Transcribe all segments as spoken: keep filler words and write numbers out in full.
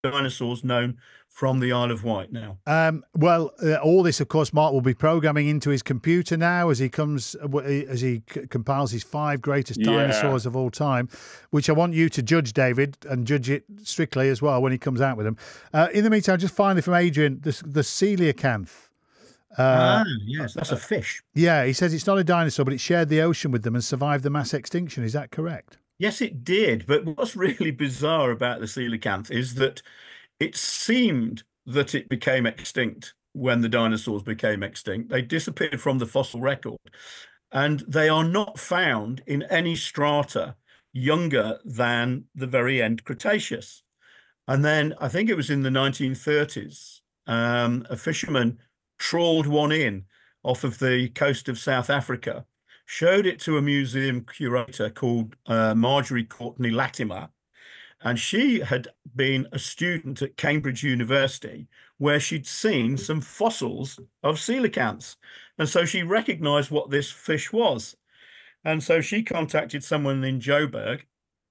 dinosaurs known from the Isle of Wight now? Um, well, uh, all this, of course, Mark will be programming into his computer now as he comes, uh, as he c- compiles his five greatest Yeah. dinosaurs of all time, which I want you to judge, David, and judge it strictly as well when he comes out with them. Uh, in the meantime, just finally from Adrian, the, the coelacanth. Uh, ah, yes, that's a fish. Yeah, he says it's not a dinosaur, but it shared the ocean with them and survived the mass extinction. Is that correct? Yes, it did. But what's really bizarre about the coelacanth is that it seemed that it became extinct when the dinosaurs became extinct. They disappeared from the fossil record, and they are not found in any strata younger than the very end Cretaceous. And then I think it was in the nineteen thirties, um, a fisherman trawled one in off of the coast of South Africa, showed it to a museum curator called uh, Marjorie Courtney Latimer, and she had been a student at Cambridge University where she'd seen some fossils of coelacanths. And so she recognized what this fish was. And so she contacted someone in Joburg,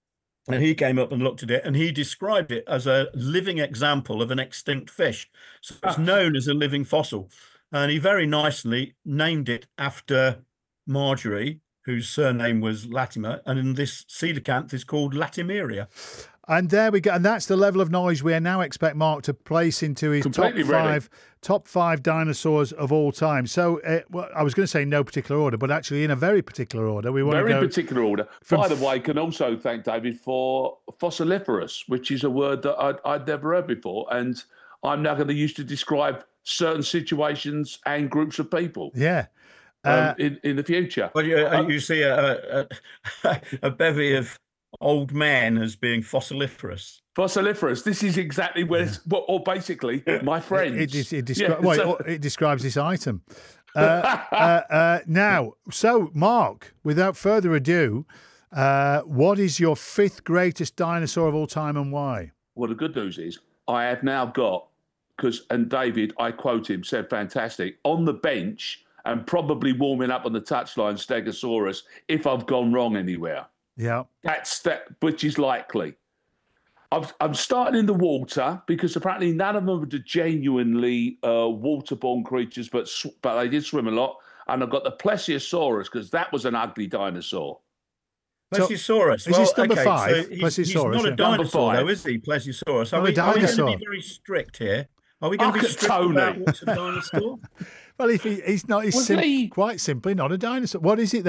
and he came up and looked at it, and he described it as a living example of an extinct fish. So it's known as a living fossil. And he very nicely named it after Marjorie, whose surname was Latimer, and this coelacanth is called Latimeria. And there we go. And that's the level of knowledge we now expect Mark to place into his Completely top five ready. top five dinosaurs of all time. So uh, well, I was going to say no particular order, but actually in a very particular order. We want Very to go particular order. from- By the way, can also thank David for fossiliferous, which is a word that I'd, I'd never heard before. And I'm now going to use to describe certain situations and groups of people. Yeah. Um, Uh, in, in the future. Well, you, Uh, you see a, a, a bevy of old men as being fossiliferous. Fossiliferous. This is exactly where, it's, well, or basically, my friends. It, it, it, descri- Yeah, well, so- it, it describes this item. Uh, uh, uh, now, so Mark, without further ado, uh, what is your fifth greatest dinosaur of all time and why? Well, the good news is I have now got, because, and David, I quote him, said fantastic, on the bench and probably warming up on the touchline, Stegosaurus, if I've gone wrong anywhere. Yeah. That's that, which is likely. I've, I'm starting in the water because apparently none of them are genuinely uh, waterborne creatures, but sw- but they did swim a lot. And I've got the Plesiosaurus because that was an ugly dinosaur. So- Plesiosaurus. is this number okay, five? So he's, he's Plesiosaurus, not yeah. a dinosaur, Number five. though, is he? Plesiosaurus. Are Not a we, are we going to dinosaur. be very strict here? Are we going to Look be at strict Tony. about what's a dinosaur? Well, if he, he's not, he's Was sim- he- quite simply not a dinosaur. What is it then?